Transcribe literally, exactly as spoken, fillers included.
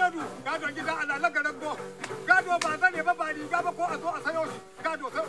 Haladu gadon gida alala garan go gado ba zane ba ba riga ba ko a zo a sayo shi gado sai